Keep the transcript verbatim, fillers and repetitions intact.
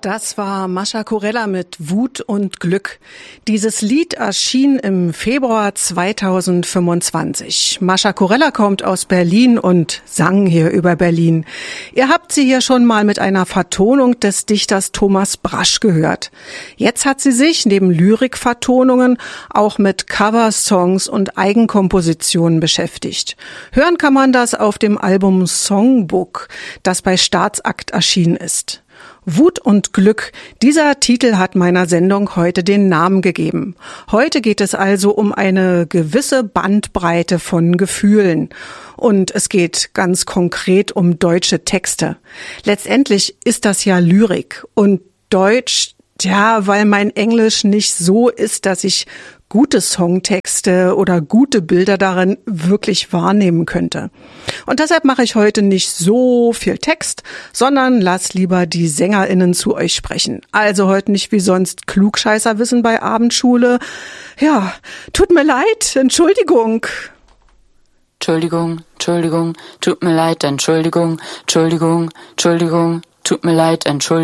Das war Mascha Kurella mit Wut und Glück. Dieses Lied erschien im Februar zweitausendfünfundzwanzig. Mascha Kurella kommt aus Berlin und sang hier über Berlin. Ihr habt sie hier schon mal mit einer Vertonung des Dichters Thomas Brasch gehört. Jetzt hat sie sich neben Lyrikvertonungen auch mit Coversongs und Eigenkompositionen beschäftigt. Hören kann man das auf dem Album Songbook, das bei Staatsakt erschienen ist. Wut und Glück, dieser Titel hat meiner Sendung heute den Namen gegeben. Heute geht es also um eine gewisse Bandbreite von Gefühlen. Und es geht ganz konkret um deutsche Texte. Letztendlich ist das ja Lyrik. Und Deutsch, ja, weil mein Englisch nicht so ist, dass ich gute Songtexte oder gute Bilder darin wirklich wahrnehmen könnte. Und deshalb mache ich heute nicht so viel Text, sondern lass lieber die SängerInnen zu euch sprechen. Also heute nicht wie sonst Klugscheißerwissen bei Abendschule. Ja, tut mir leid, Entschuldigung. Entschuldigung, Entschuldigung, tut mir leid, Entschuldigung, Entschuldigung, Entschuldigung, tut mir leid, Entschuldigung.